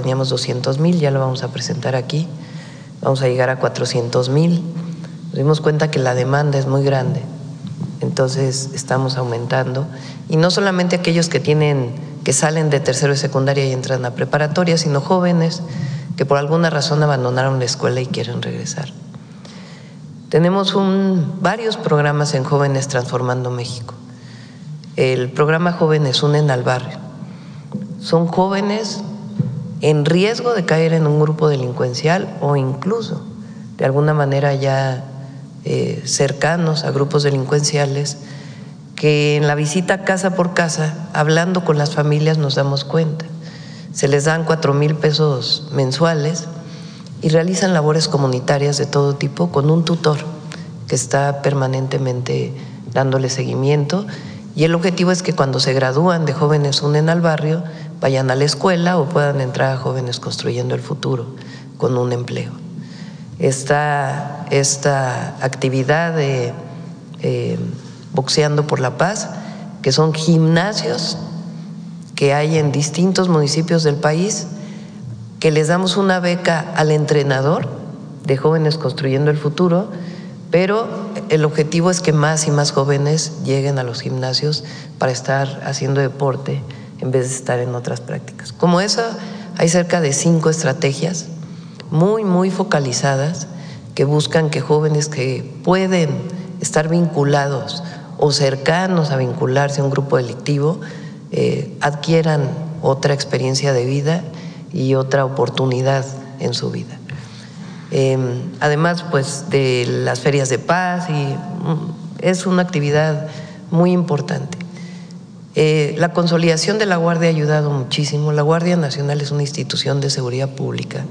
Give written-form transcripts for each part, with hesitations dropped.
teníamos 200,000, ya lo vamos a presentar aquí, vamos a llegar a 400,000. Nos dimos cuenta que la demanda es muy grande, entonces estamos aumentando. Y no solamente aquellos que salen de tercero de secundaria y entran a preparatoria, sino jóvenes que por alguna razón abandonaron la escuela y quieren regresar. Tenemos varios programas en Jóvenes Transformando México. El programa Jóvenes Unen al Barrio. Son jóvenes en riesgo de caer en un grupo delincuencial o incluso de alguna manera ya cercanos a grupos delincuenciales, que en la visita casa por casa, hablando con las familias, nos damos cuenta. Se les dan 4,000 pesos mensuales y realizan labores comunitarias de todo tipo con un tutor que está permanentemente dándole seguimiento, y el objetivo es que cuando se gradúan de Jóvenes Unen al Barrio vayan a la escuela o puedan entrar a Jóvenes Construyendo el Futuro con un empleo. Esta actividad de Boxeando por la Paz, que son gimnasios que hay en distintos municipios del país, que les damos una beca al entrenador de Jóvenes Construyendo el Futuro, pero el objetivo es que más y más jóvenes lleguen a los gimnasios para estar haciendo deporte en vez de estar en otras prácticas. Como esa, hay cerca de 5 estrategias muy focalizadas que buscan que jóvenes que pueden estar vinculados o cercanos a vincularse a un grupo delictivo adquieran otra experiencia de vida y otra oportunidad en su vida. Además, pues, de las ferias de paz, y es una actividad muy importante. La consolidación de la Guardia ha ayudado muchísimo. La Guardia Nacional es una institución de seguridad pública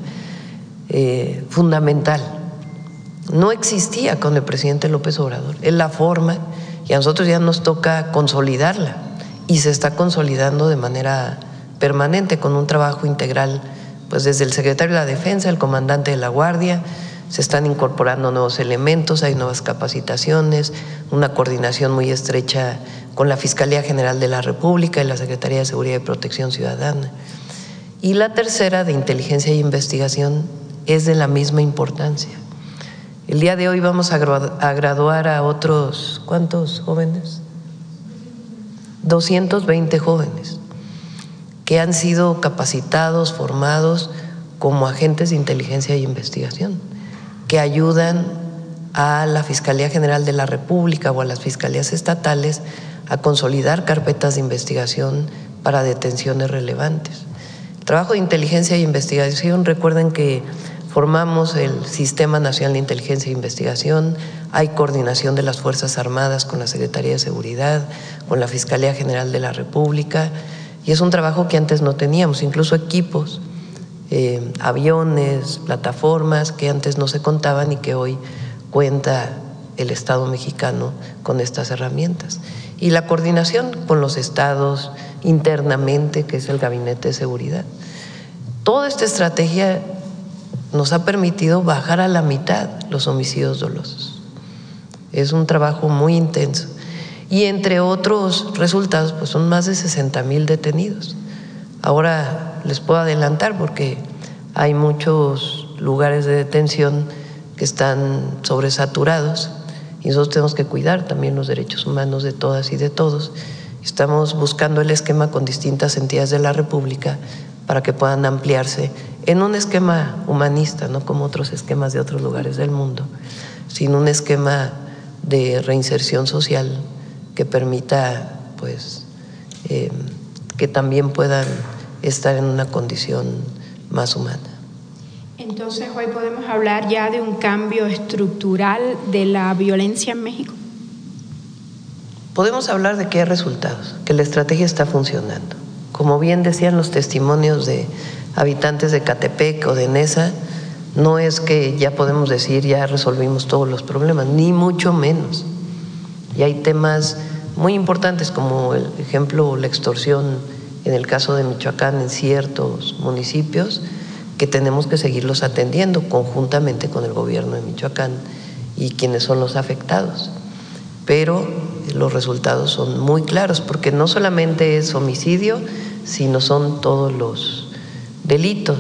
fundamental. No existía con el presidente López Obrador, es la forma, y a nosotros ya nos toca consolidarla, y se está consolidando de manera permanente con un trabajo integral, pues desde el secretario de la Defensa, el comandante de la Guardia, se están incorporando nuevos elementos, hay nuevas capacitaciones, una coordinación muy estrecha con la Fiscalía General de la República y la Secretaría de Seguridad y Protección Ciudadana. Y la tercera, de Inteligencia e Investigación, es de la misma importancia. El día de hoy vamos a graduar a otros, ¿cuántos jóvenes? 220 jóvenes que han sido capacitados, formados como agentes de inteligencia e investigación, que ayudan a la Fiscalía General de la República o a las fiscalías estatales a consolidar carpetas de investigación para detenciones relevantes. El trabajo de inteligencia e investigación, recuerden que formamos el Sistema Nacional de Inteligencia e Investigación, hay coordinación de las Fuerzas Armadas con la Secretaría de Seguridad, con la Fiscalía General de la República, y es un trabajo que antes no teníamos, incluso equipos, aviones, plataformas que antes no se contaban y que hoy cuenta el Estado mexicano con estas herramientas. Y la coordinación con los estados internamente, que es el Gabinete de Seguridad. Toda esta estrategia nos ha permitido bajar a la mitad los homicidios dolosos. Es un trabajo muy intenso. Y entre otros resultados, pues son más de 60,000 detenidos. Ahora les puedo adelantar porque hay muchos lugares de detención que están sobresaturados y nosotros tenemos que cuidar también los derechos humanos de todas y de todos. Estamos buscando el esquema con distintas entidades de la República para que puedan ampliarse en un esquema humanista, no como otros esquemas de otros lugares del mundo, sino un esquema de reinserción social que permita, pues, que también puedan estar en una condición más humana. Entonces, hoy podemos hablar ya de un cambio estructural de la violencia en México. Podemos hablar de que hay resultados, que la estrategia está funcionando. Como bien decían los testimonios de habitantes de Catepec o de Nesa, no es que ya podemos decir ya resolvimos todos los problemas, ni mucho menos. Y hay temas muy importantes como el ejemplo, la extorsión en el caso de Michoacán en ciertos municipios, que tenemos que seguirlos atendiendo conjuntamente con el gobierno de Michoacán y quienes son los afectados. Pero los resultados son muy claros porque no solamente es homicidio, sino son todos los delitos.